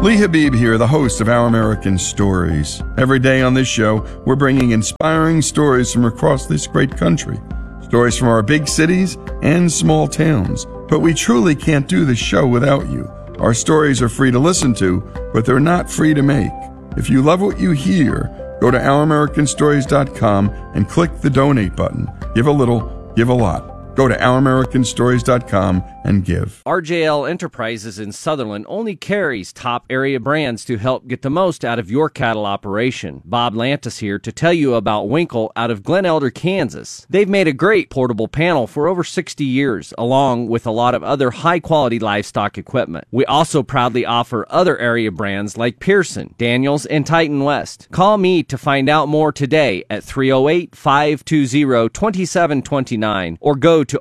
Lee Habib here, the host of Our American Stories. Every day on this show, we're bringing inspiring stories from across this great country. Stories from our big cities and small towns. But we truly can't do this show without you. Our stories are free to listen to, but they're not free to make. If you love what you hear, go to OurAmericanStories.com and click the donate button. Give a little, give a lot. Go to OurAmericanStories.com and give. RJL Enterprises in Sutherland only carries top area brands to help get the most out of your cattle operation. Bob Lantis here to tell you about Winkle out of Glen Elder, Kansas. They've made a great portable panel for over 60 years, along with a lot of other high-quality livestock equipment. We also proudly offer other area brands like Pearson, Daniels, and Titan West. Call me to find out more today at 308-520-2729 or go to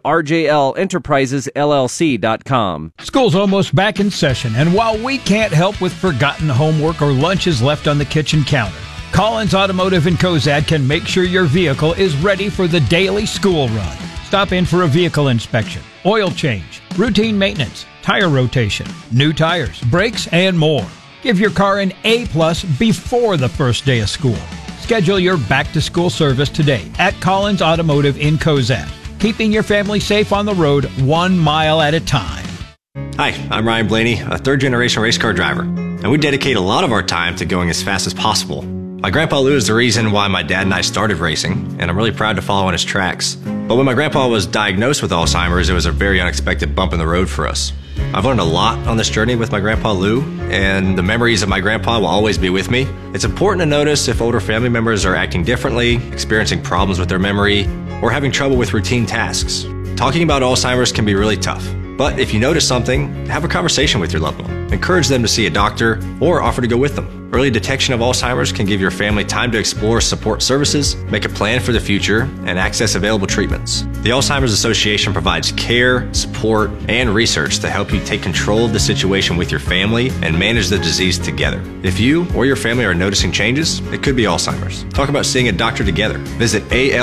rjlenterprisesllc.com. School's almost back in session, and while we can't help with forgotten homework or lunches left on the kitchen counter, Collins Automotive in Cozad can make sure your vehicle is ready for the daily school run. Stop in for a vehicle inspection, oil change, routine maintenance, tire rotation, new tires, brakes, and more. Give your car an A+ before the first day of school. Schedule your back-to-school service today at Collins Automotive in Cozad, keeping your family safe on the road 1 mile at a time. Hi, I'm Ryan Blaney, a third-generation race car driver, and we dedicate a lot of our time to going as fast as possible. My grandpa Lou is the reason why my dad and I started racing, and I'm really proud to follow in his tracks. But when my grandpa was diagnosed with Alzheimer's, it was a very unexpected bump in the road for us. I've learned a lot on this journey with my grandpa Lou, and the memories of my grandpa will always be with me. It's important to notice if older family members are acting differently, experiencing problems with their memory, or having trouble with routine tasks. Talking about Alzheimer's can be really tough, but if you notice something, have a conversation with your loved one. Encourage them to see a doctor or offer to go with them. Early detection of Alzheimer's can give your family time to explore support services, make a plan for the future, and access available treatments. The Alzheimer's Association provides care, support, and research to help you take control of the situation with your family and manage the disease together. If you or your family are noticing changes, it could be Alzheimer's. Talk about seeing a doctor together. Visit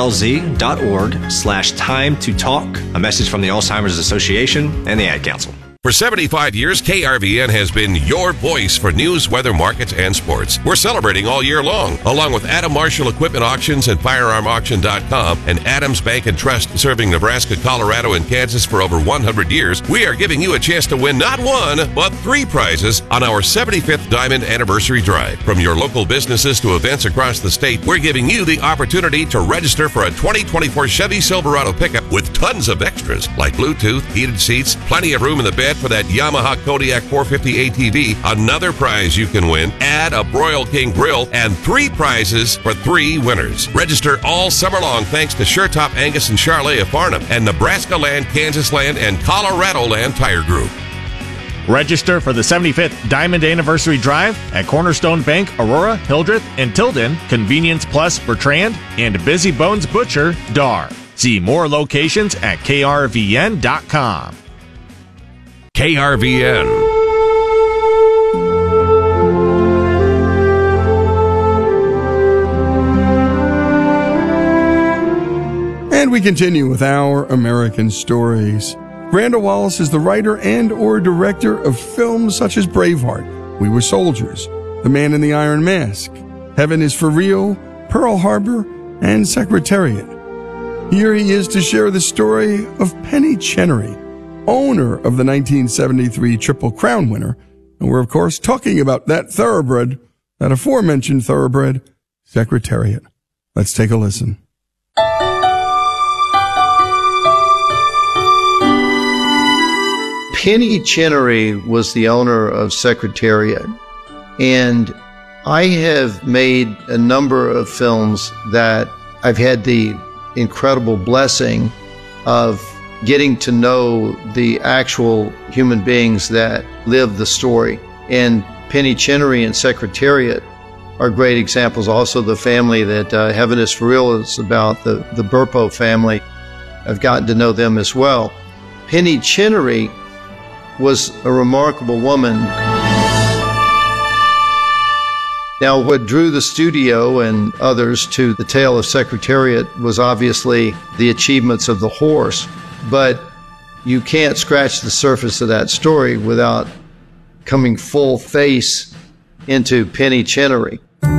alz.org/time to talk. A message from the Alzheimer's Association and the Ad Council. For 75 years, KRVN has been your voice for news, weather, markets, and sports. We're celebrating all year long, along with Adam Marshall Equipment Auctions and FirearmAuction.com and Adams Bank and Trust, serving Nebraska, Colorado, and Kansas for over 100 years. We are giving you a chance to win not one, but 3 prizes on our 75th Diamond Anniversary Drive. From your local businesses to events across the state, we're giving you the opportunity to register for a 2024 Chevy Silverado pickup with tons of extras like Bluetooth, heated seats, plenty of room in the bed for that Yamaha Kodiak 450 ATV. Another prize you can win, add a Broil King grill, and 3 prizes for 3 winners. Register all summer long thanks to SureTop Angus and Charlet of Farnham and Nebraska Land, Kansas Land, and Colorado Land Tire Group. Register for the 75th Diamond Anniversary Drive at Cornerstone Bank, Aurora, Hildreth, and Tilden, Convenience Plus, Bertrand, and Busy Bones Butcher, Dar. See more locations at krvn.com. KRVN. And we continue with Our American Stories. Randall Wallace is the writer and or director of films such as Braveheart, We Were Soldiers, The Man in the Iron Mask, Heaven is for Real, Pearl Harbor, and Secretariat. Here he is to share the story of Penny Chenery, owner of the 1973 Triple Crown winner. And we're, of course, talking about that thoroughbred, that aforementioned thoroughbred, Secretariat. Let's take a listen. Penny Chenery was the owner of Secretariat, and I have made a number of films that I've had the incredible blessing of getting to know the actual human beings that live the story. And Penny Chenery and Secretariat are great examples. Also, the family that Heaven is for Real is about, the Burpo family. I've gotten to know them as well. Penny Chenery was a remarkable woman. Now, what drew the studio and others to the tale of Secretariat was obviously the achievements of the horse. But you can't scratch the surface of that story without coming full face into Penny Chinnery.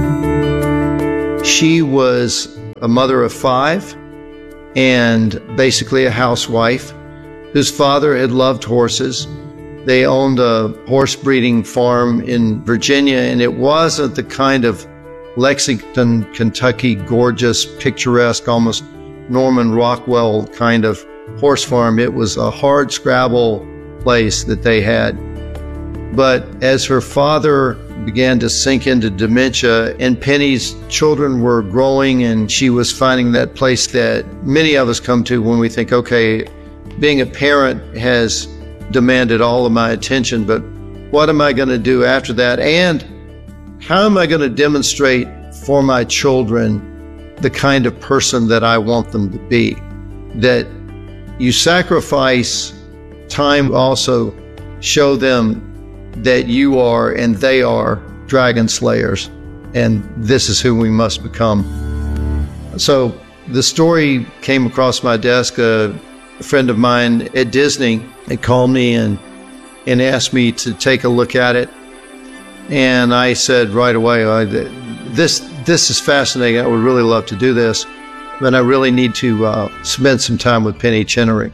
She was a mother of 5 and basically a housewife whose father had loved horses. They owned a horse breeding farm in Virginia, and it wasn't the kind of Lexington, Kentucky, gorgeous, picturesque, almost Norman Rockwell kind of horse farm. It was a hard scrabble place that they had. But as her father began to sink into dementia and Penny's children were growing and she was finding that place that many of us come to when we think, okay, being a parent has demanded all of my attention, but what am I going to do after that? And how am I going to demonstrate for my children the kind of person that I want them to be? That you sacrifice time, also show them that you are and they are dragon slayers, and this is who we must become. So the story came across my desk. A friend of mine at Disney had called me and asked me to take a look at it. And I said right away, this is fascinating. I would really love to do this, but I really need to spend some time with Penny Chinnery.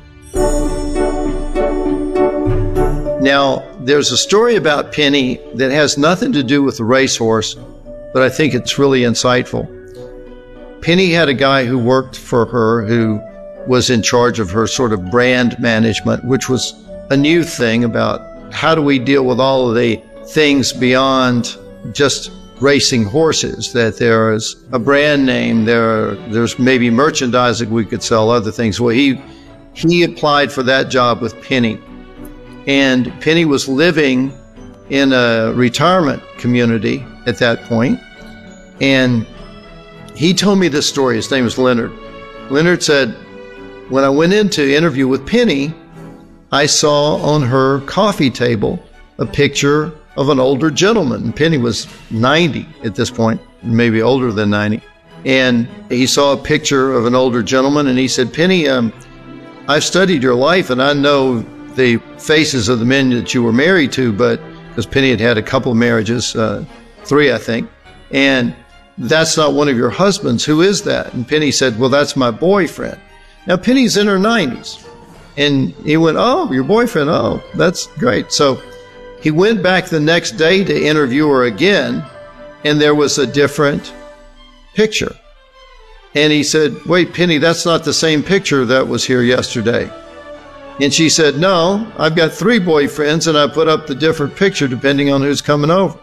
Now, there's a story about Penny that has nothing to do with the racehorse, but I think it's really insightful. Penny had a guy who worked for her who was in charge of her sort of brand management, which was a new thing about how do we deal with all of the things beyond just racing horses, that there is a brand name, there's maybe merchandise that we could sell, other things. Well, he applied for that job with Penny. And Penny was living in a retirement community at that point. And he told me this story. His name was Leonard. Leonard said, when I went in to interview with Penny, I saw on her coffee table a picture of an older gentleman. Penny was 90 at this point, maybe older than 90. And he saw a picture of an older gentleman, and he said, Penny, I've studied your life, and I know the faces of the men that you were married to, but because Penny had a couple of marriages, 3, I think, and that's not one of your husbands. Who is that? And Penny said, well, that's my boyfriend. Now, Penny's in her 90s. And he went, oh, your boyfriend. Oh, that's great. So he went back the next day to interview her again, and there was a different picture. And he said, wait, Penny, that's not the same picture that was here yesterday. And she said, no, I've got 3 boyfriends, and I put up the different picture depending on who's coming over.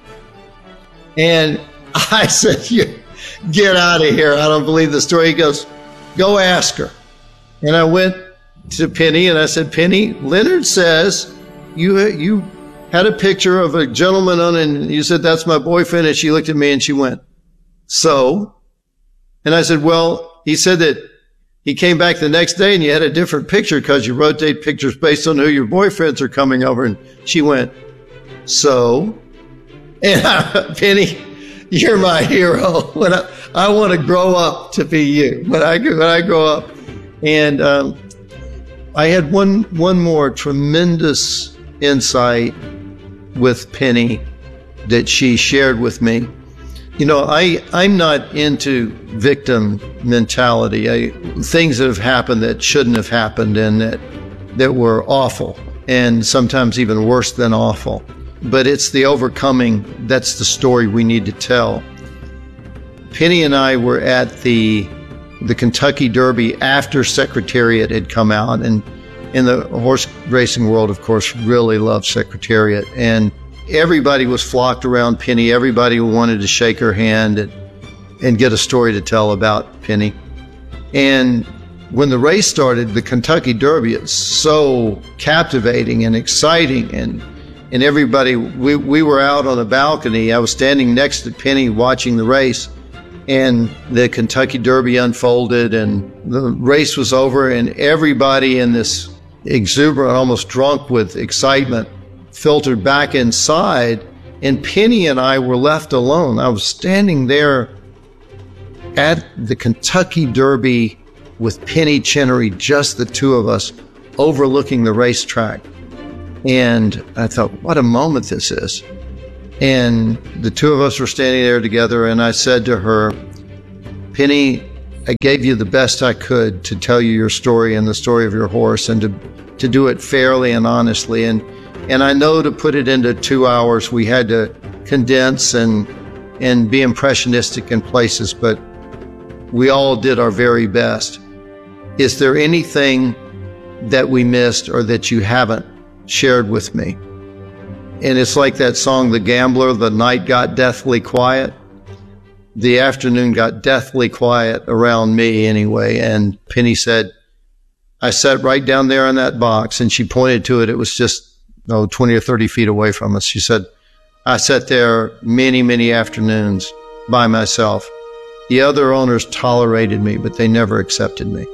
And I said, you get out of here. I don't believe the story. He goes, go ask her. And I went to Penny and I said, Penny, Leonard says you had a picture of a gentleman on, and you said, that's my boyfriend. And she looked at me and she went, so? And I said, well, he said that he came back the next day and you had a different picture because you rotate pictures based on who your boyfriends are coming over. And she went, so? And Penny, you're my hero. When I want to grow up to be you. When I grow up. And I had one more tremendous insight with Penny that she shared with me. You know, I'm not into victim mentality. Things that have happened that shouldn't have happened and that were awful, and sometimes even worse than awful. But it's the overcoming, that's the story we need to tell. Penny and I were at the Kentucky Derby after Secretariat had come out, and in the horse racing world, of course, really loved Secretariat. And everybody was flocked around Penny. Everybody wanted to shake her hand and get a story to tell about Penny. And when the race started, the Kentucky Derby, it's so captivating and exciting. And everybody, we were out on a balcony. I was standing next to Penny watching the race. And the Kentucky Derby unfolded and the race was over, and everybody in this exuberant, almost drunk with excitement, filtered back inside, and Penny and I were left alone. I was standing there at the Kentucky Derby with Penny Chinnery, just the two of us, overlooking the racetrack. And I thought, what a moment this is. And the two of us were standing there together, and I said to her, Penny, I gave you the best I could to tell you your story and the story of your horse, and to do it fairly and honestly. And I know to put it into 2 hours, we had to condense and be impressionistic in places, but we all did our very best. Is there anything that we missed or that you haven't shared with me? And it's like that song, The Gambler, the night got deathly quiet. The afternoon got deathly quiet around me anyway. And Penny said, I sat right down there in that box, and she pointed to it. It was just 20 or 30 feet away from us. She said, I sat there many, many afternoons by myself. The other owners tolerated me, but they never accepted me.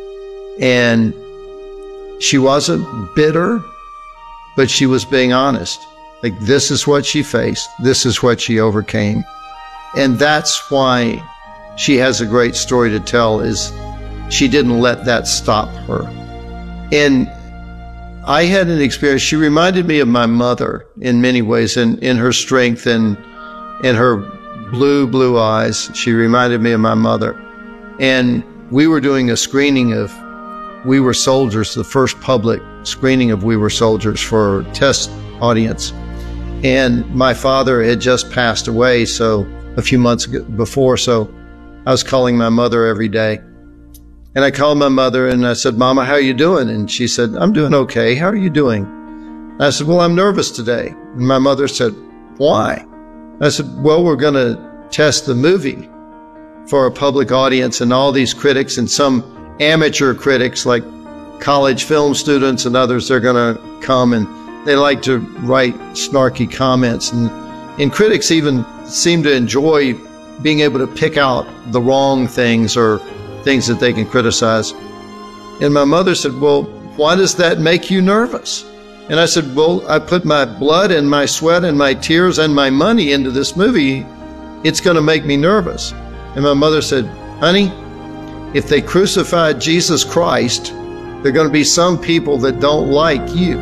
And she wasn't bitter, but she was being honest. Like, this is what she faced. This is what she overcame. And that's why she has a great story to tell, is she didn't let that stop her. And I had an experience. She reminded me of my mother in many ways, in her strength and in her blue eyes. She reminded me of my mother. And we were doing a screening of We Were Soldiers, the first public screening of We Were Soldiers for a test audience. And my father had just passed away, so a few months before, so I was calling my mother every day. And I called my mother and I said, Mama, how are you doing? And she said, I'm doing okay. How are you doing? And I said, well, I'm nervous today. And my mother said, why? I said, well, we're going to test the movie for a public audience, and all these critics and some amateur critics like college film students and others, they're going to come and they like to write snarky comments. And critics even seem to enjoy being able to pick out the wrong things or things that they can criticize. And my mother said, well, why does that make you nervous? And I said, well, I put my blood and my sweat and my tears and my money into this movie. It's going to make me nervous. And my mother said, honey, if they crucified Jesus Christ, there are going to be some people that don't like you.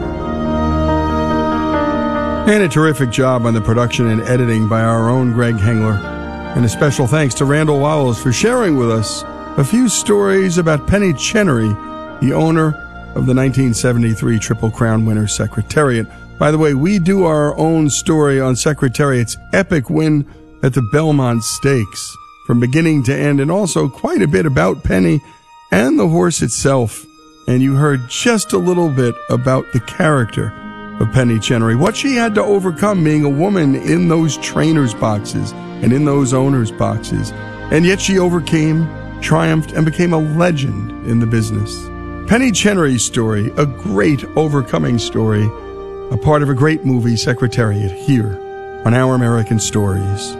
And a terrific job on the production and editing by our own Greg Hengler. And a special thanks to Randall Wallace for sharing with us a few stories about Penny Chenery, the owner of the 1973 Triple Crown winner Secretariat. By the way, we do our own story on Secretariat's epic win at the Belmont Stakes from beginning to end, and also quite a bit about Penny and the horse itself. And you heard just a little bit about the character of Penny Chenery, what she had to overcome being a woman in those trainers' boxes and in those owners' boxes. And yet she overcame, triumphed, and became a legend in the business. Penny Chenery's story, a great overcoming story, a part of a great movie, Secretariat, here on Our American Stories.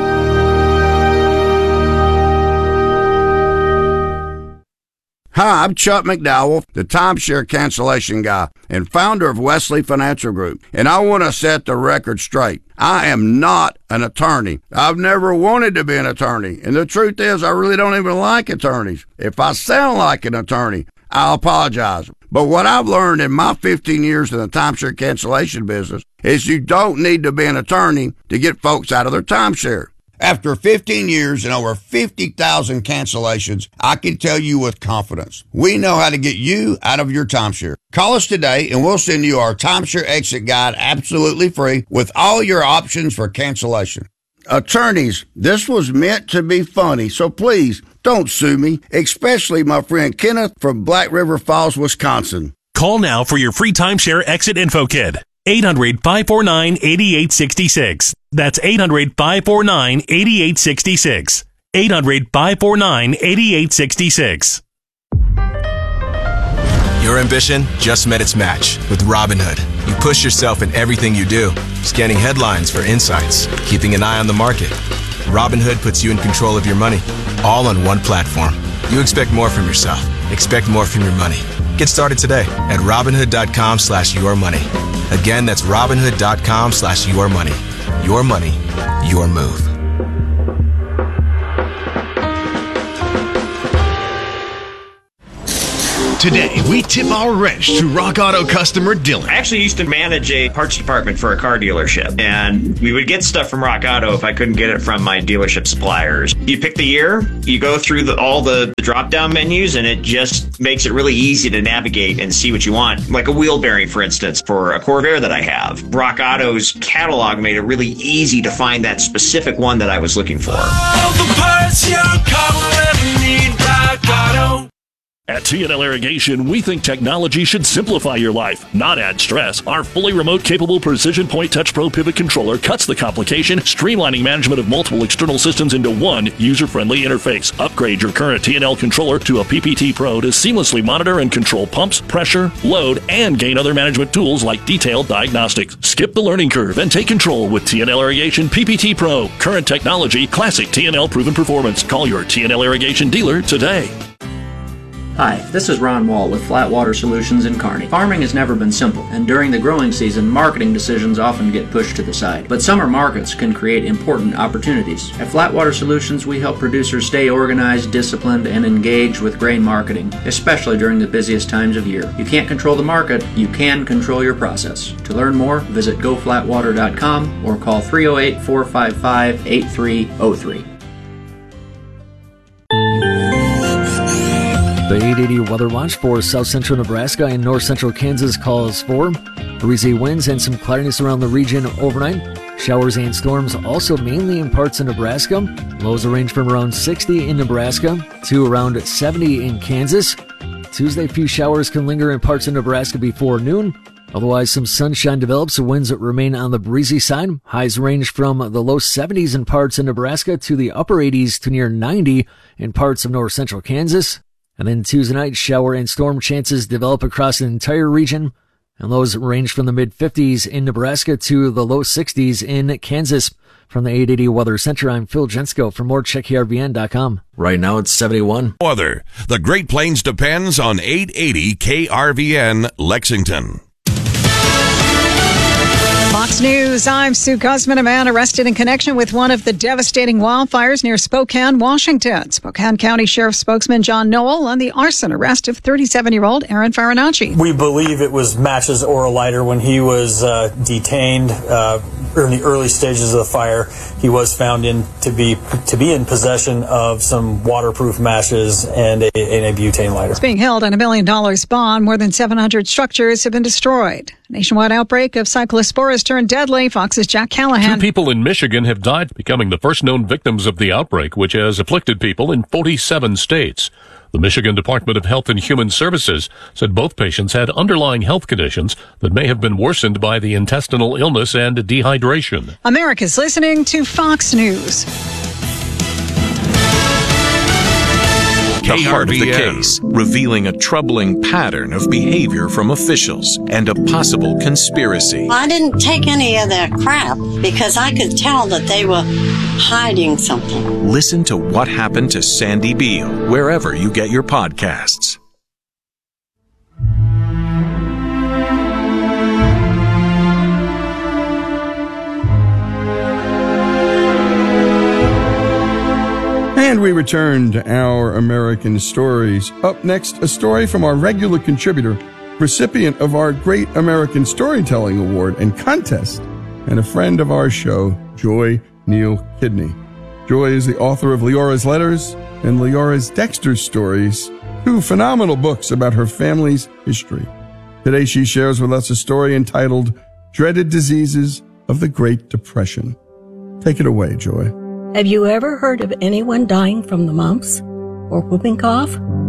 Hi, I'm Chuck McDowell, the timeshare cancellation guy and founder of Wesley Financial Group, and I want to set the record straight. I am not an attorney. I've never wanted to be an attorney, and the truth is I really don't even like attorneys. If I sound like an attorney, I'll apologize. But what I've learned in my 15 years in the timeshare cancellation business is you don't need to be an attorney to get folks out of their timeshare. After 15 years and over 50,000 cancellations, I can tell you with confidence, we know how to get you out of your timeshare. Call us today and we'll send you our timeshare exit guide absolutely free with all your options for cancellation. Attorneys, this was meant to be funny, so please don't sue me, especially my friend Kenneth from Black River Falls, Wisconsin. Call now for your free timeshare exit info kit. 800-549-8866. That's 800-549-8866. 800-549-8866. Your ambition just met its match with Robinhood. You push yourself in everything you do, scanning headlines for insights, keeping an eye on the market. Robinhood puts you in control of your money, all on one platform. You expect more from yourself. Expect more from your money. Get started today at Robinhood.com/yourmoney. Again, that's Robinhood.com/yourmoney. Your money, your move. Today, we tip our wrench to Rock Auto customer Dylan. I actually used to manage a parts department for a car dealership, and we would get stuff from Rock Auto if I couldn't get it from my dealership suppliers. You pick the year, you go through all the drop-down menus, and it just makes it really easy to navigate and see what you want. Like a wheel bearing, for instance, for a Corvair that I have. Rock Auto's catalog made it really easy to find that specific one that I was looking for. All the parts your car will ever need, Rock Auto. At TNL Irrigation, we think technology should simplify your life, not add stress. Our fully remote capable Precision Point Touch Pro Pivot Controller cuts the complication, streamlining management of multiple external systems into one user-friendly interface. Upgrade your current TNL controller to a PPT Pro to seamlessly monitor and control pumps, pressure, load, and gain other management tools like detailed diagnostics. Skip the learning curve and take control with TNL Irrigation PPT Pro. Current technology, classic TNL proven performance. Call your TNL Irrigation dealer today. Hi, this is Ron Wall with Flat Water Solutions in Kearney. Farming has never been simple, and during the growing season, marketing decisions often get pushed to the side. But summer markets can create important opportunities. At Flat Water Solutions, we help producers stay organized, disciplined, and engaged with grain marketing, especially during the busiest times of year. You can't control the market, you can control your process. To learn more, visit goflatwater.com or call 308-455-8303. The 880 Weather Watch for south central Nebraska and north central Kansas calls for breezy winds and some cloudiness around the region overnight. Showers and storms also mainly in parts of Nebraska. Lows will range from around 60 in Nebraska to around 70 in Kansas. Tuesday, few showers can linger in parts of Nebraska before noon. Otherwise, some sunshine develops. Winds remain on the breezy side. Highs range from the low 70s in parts of Nebraska to the upper 80s to near 90 in parts of north central Kansas. And then Tuesday night, shower and storm chances develop across the entire region, and lows range from the mid-50s in Nebraska to the low 60s in Kansas. From the 880 Weather Center, I'm Phil Jensko. For more, check KRVN.com. Right now, it's 71. Weather. The Great Plains depends on 880 KRVN Lexington. Fox News, I'm Sue Guzman. A man arrested in connection with one of the devastating wildfires near Spokane, Washington. Spokane County Sheriff spokesman John Noel on the arson arrest of 37-year-old Aaron Farinacci. We believe it was matches or a lighter. When he was detained in the early stages of the fire, he was found to be in possession of some waterproof matches and a butane lighter. It's being held on $1 million bond. More than 700 structures have been destroyed. A nationwide outbreak of cyclospora turned deadly. Fox's Jack Callahan. 2 people in Michigan have died, becoming the first known victims of the outbreak, which has afflicted people in 47 states. The Michigan Department of Health and Human Services said both patients had underlying health conditions that may have been worsened by the intestinal illness and dehydration. America's listening to Fox News. The heart of the case, revealing a troubling pattern of behavior from officials and a possible conspiracy. I didn't take any of that crap because I could tell that they were hiding something. Listen to What Happened to Sandy Beale wherever you get your podcasts. And we return to Our American Stories. Up next, a story from our regular contributor, recipient of our Great American Storytelling Award and contest, and a friend of our show, Joy Neal Kidney. Joy is the author of Leora's Letters and Leora's Dexter Stories, 2 phenomenal books about her family's history. Today she shares with us a story entitled Dreaded Diseases of the Great Depression. Take it away, Joy. Have you ever heard of anyone dying from the mumps or whooping cough?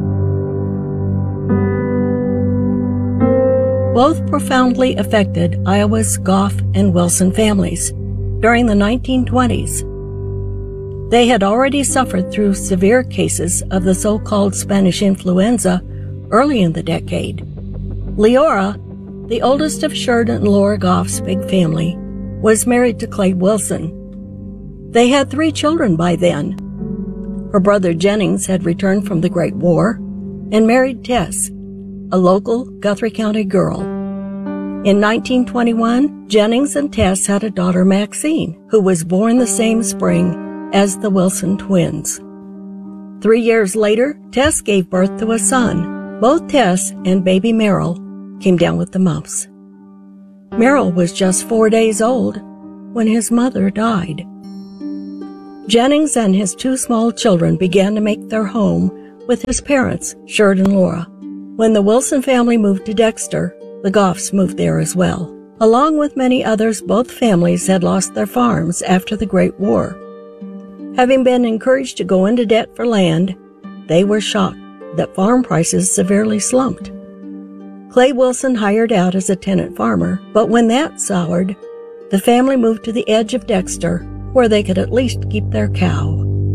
Both profoundly affected Iowa's Goff and Wilson families during the 1920s. They had already suffered through severe cases of the so-called Spanish influenza early in the decade. Leora, the oldest of Sheridan and Laura Goff's big family, was married to Clay Wilson. They had 3 children by then. Her brother Jennings had returned from the Great War and married Tess, a local Guthrie County girl. In 1921, Jennings and Tess had a daughter, Maxine, who was born the same spring as the Wilson twins. 3 years later, Tess gave birth to a son, Both Tess and baby Merrill came down with the mumps. Merrill was just 4 days old when his mother died. Jennings and his 2 small children began to make their home with his parents, Sherrod and Laura. When the Wilson family moved to Dexter, the Goffs moved there as well. Along with many others, both families had lost their farms after the Great War. Having been encouraged to go into debt for land, they were shocked that farm prices severely slumped. Clay Wilson hired out as a tenant farmer, but when that soured, the family moved to the edge of Dexter, where they could at least keep their cow.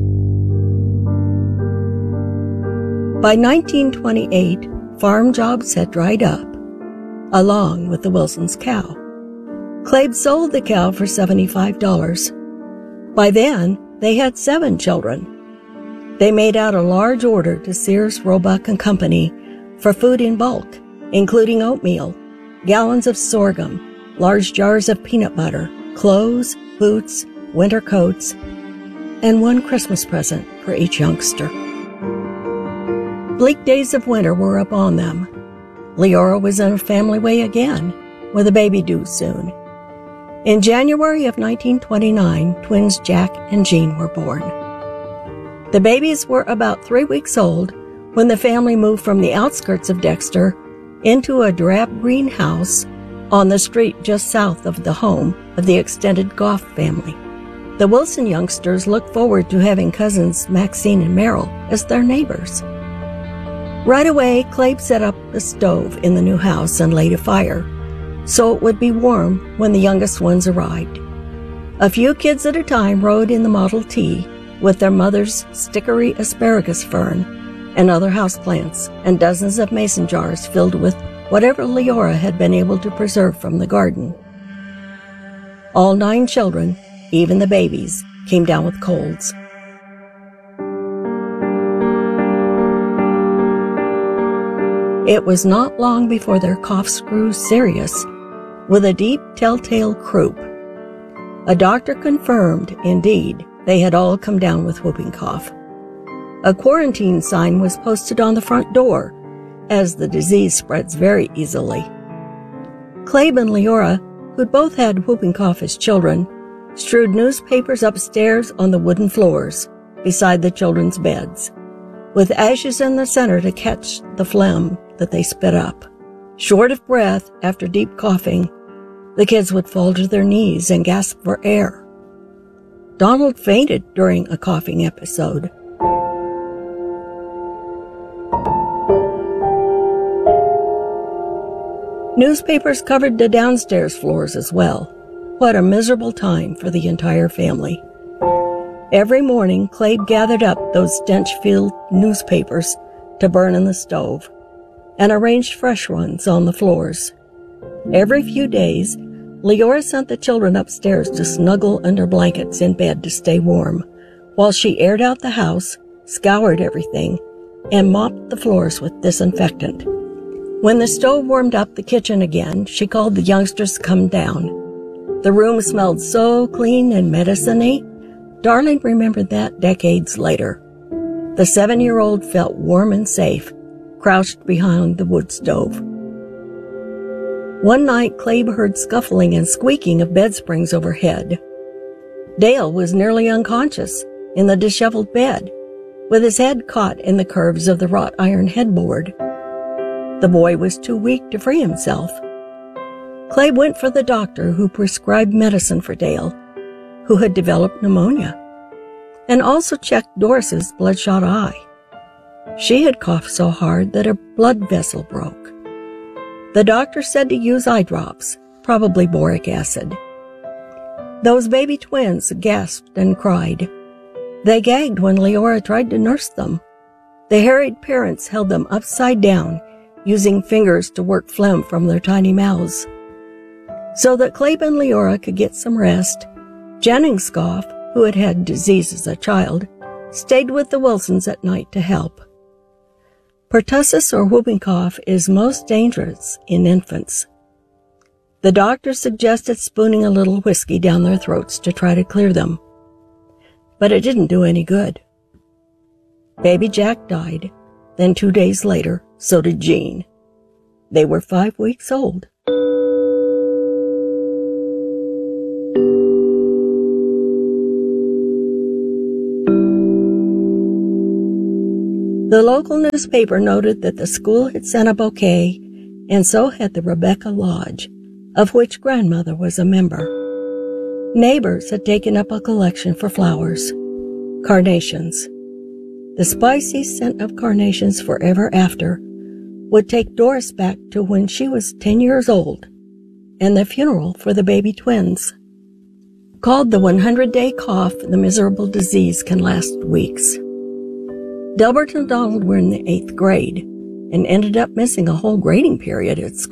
By 1928, farm jobs had dried up, along with the Wilsons' cow. Clabe sold the cow for $75. By then, they had 7 children. They made out a large order to Sears, Roebuck & Company for food in bulk, including oatmeal, gallons of sorghum, large jars of peanut butter, clothes, boots, winter coats, and 1 Christmas present for each youngster. Bleak days of winter were upon them. Leora was in a family way again, with a baby due soon. In January of 1929, twins Jack and Jean were born. The babies were about 3 weeks old when the family moved from the outskirts of Dexter into a drab green house on the street just south of the home of the extended Goff family. The Wilson youngsters looked forward to having cousins Maxine and Merrill as their neighbors. Right away, Clabe set up a stove in the new house and laid a fire, so it would be warm when the youngest ones arrived. A few kids at a time rode in the Model T with their mother's stickery asparagus fern and other houseplants, and dozens of mason jars filled with whatever Leora had been able to preserve from the garden. All 9 children, even the babies, came down with colds. It was not long before their coughs grew serious, with a deep telltale croup. A doctor confirmed, indeed, they had all come down with whooping cough. A quarantine sign was posted on the front door, as the disease spreads very easily. Clabe and Leora, who'd both had whooping cough as children, strewed newspapers upstairs on the wooden floors, beside the children's beds, with ashes in the center to catch the phlegm that they spit up. Short of breath after deep coughing, the kids would fall to their knees and gasp for air. Donald fainted during a coughing episode. Newspapers covered the downstairs floors as well. What a miserable time for the entire family. Every morning, Clabe gathered up those stench-filled newspapers to burn in the stove and arranged fresh ones on the floors. Every few days, Leora sent the children upstairs to snuggle under blankets in bed to stay warm, while she aired out the house, scoured everything, and mopped the floors with disinfectant. When the stove warmed up the kitchen again, she called the youngsters to come down. The room smelled so clean and medicine-y, Darling remembered that decades later. The 7-year-old felt warm and safe, crouched behind the wood stove. One night, Clabe heard scuffling and squeaking of bed springs overhead. Dale was nearly unconscious in the disheveled bed, with his head caught in the curves of the wrought iron headboard. The boy was too weak to free himself. Clabe went for the doctor who prescribed medicine for Dale, who had developed pneumonia, and also checked Doris's bloodshot eye. She had coughed so hard that her blood vessel broke. The doctor said to use eye drops, probably boric acid. Those baby twins gasped and cried. They gagged when Leora tried to nurse them. The harried parents held them upside down, using fingers to work phlegm from their tiny mouths. So that Clabe and Leora could get some rest, Jennings Goff, who had had disease as a child, stayed with the Wilsons at night to help. Pertussis or whooping cough is most dangerous in infants. The doctor suggested spooning a little whiskey down their throats to try to clear them, but it didn't do any good. Baby Jack died, then 2 days later, So did Jean. They were 5 weeks old. The local newspaper noted that the school had sent a bouquet, and so had the Rebecca Lodge, of which grandmother was a member. Neighbors had taken up a collection for flowers, carnations. The spicy scent of carnations forever after would take Doris back to when she was 10 years old and the funeral for the baby twins. Called the 100-day cough, the miserable disease can last weeks. Delbert and Donald were in the 8th grade and ended up missing a whole grading period at school.